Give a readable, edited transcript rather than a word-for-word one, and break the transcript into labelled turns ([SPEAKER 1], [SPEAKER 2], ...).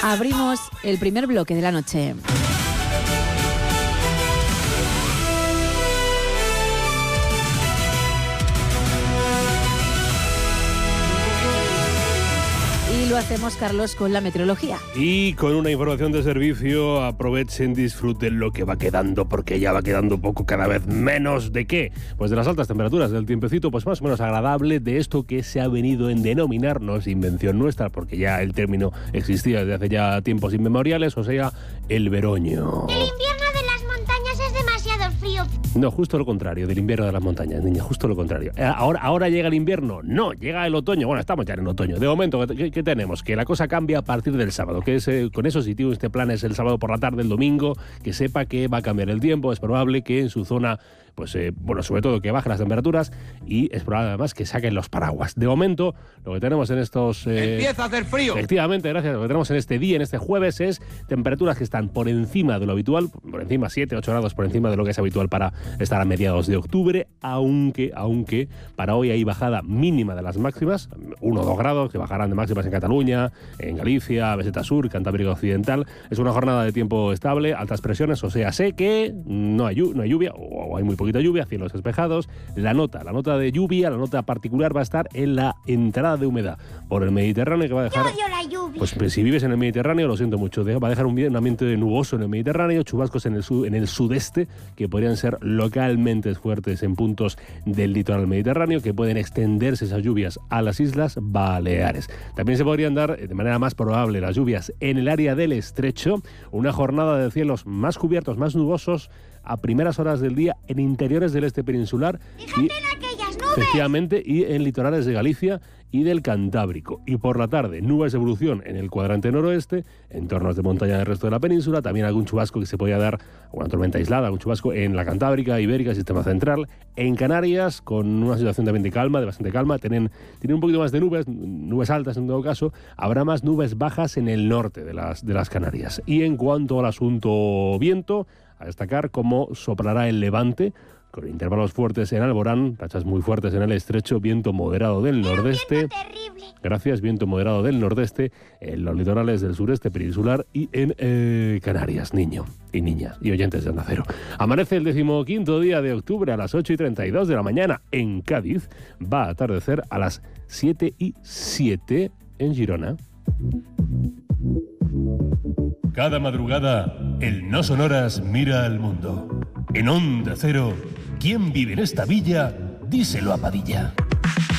[SPEAKER 1] Abrimos el primer bloque de la noche. Y lo hacemos, Carlos, con la meteorología.
[SPEAKER 2] Y con una información de servicio, aprovechen, disfruten lo que va quedando, porque ya va quedando poco, cada vez menos. ¿De qué? Pues de las altas temperaturas, del tiempecito pues más o menos agradable, de esto que se ha venido en denominar, no es invención nuestra, porque ya el término existía desde hace ya tiempos inmemoriales, o sea, el veroño.
[SPEAKER 3] El invierno de las montañas es demasiado frío.
[SPEAKER 2] No, justo lo contrario, del invierno de las montañas, niña, justo lo contrario. ¿Ahora llega el invierno? No, llega el otoño. Bueno, estamos ya en otoño. De momento, ¿qué tenemos? Que la cosa cambia a partir del sábado, que es, con eso, si este plan es el sábado por la tarde, el domingo, que sepa que va a cambiar el tiempo, es probable que en su zona, pues bueno, sobre todo que bajen las temperaturas y es probable además que saquen los paraguas. De momento, lo que tenemos en estos...
[SPEAKER 4] ¡Empieza a hacer frío!
[SPEAKER 2] Efectivamente, gracias. Lo que tenemos en este día, en este jueves, es temperaturas que están por encima de lo habitual, por encima 7, 8 grados por encima de lo que es habitual para estar a mediados de octubre, aunque para hoy hay bajada mínima de las máximas, 1 o 2 grados, que bajarán de máximas en Cataluña, en Galicia, Meseta Sur, Cantábrico Occidental. Es una jornada de tiempo estable, altas presiones, o sea, sé que no hay lluvia, o hay muy poquita lluvia, cielos despejados. La nota de lluvia, la nota particular va a estar en la entrada de humedad por el Mediterráneo, que va a dejar...
[SPEAKER 3] Yo odio la lluvia.
[SPEAKER 2] Pues si vives en el Mediterráneo, lo siento mucho, va a dejar un ambiente nuboso en el Mediterráneo, chubascos en el sudeste, que podrían ser localmente fuertes en puntos del litoral mediterráneo, que pueden extenderse esas lluvias a las Islas Baleares. También se podrían dar de manera más probable las lluvias en el área del Estrecho, una jornada de cielos más cubiertos, más nubosos a primeras horas del día en interiores del este peninsular.
[SPEAKER 3] Fíjate en aquellas nubes.
[SPEAKER 2] Efectivamente, y en litorales de Galicia y del Cantábrico. Y por la tarde, nubes de evolución en el cuadrante noroeste, entornos de montaña del resto de la península, también algún chubasco que se podía dar, una tormenta aislada, algún chubasco en la Cantábrica, Ibérica, Sistema Central. En Canarias, con una situación también de bastante calma, tienen un poquito más de nubes altas en todo caso, habrá más nubes bajas en el norte de las Canarias. Y en cuanto al asunto viento, a destacar cómo soplará el levante, con intervalos fuertes en Alborán, rachas muy fuertes en el Estrecho, viento moderado del nordeste.
[SPEAKER 3] Viento terrible.
[SPEAKER 2] Gracias, viento moderado del nordeste en los litorales del sureste peninsular y en Canarias, niño y niñas y oyentes de Onda Cero. Amanece el 15º día de octubre a las 8:32 de la mañana en Cádiz. Va a atardecer a las 7:07 en Girona.
[SPEAKER 5] Cada madrugada, el No Sonoras mira al mundo. En Onda Cero, ¿quién vive en esta villa? Díselo a Padilla.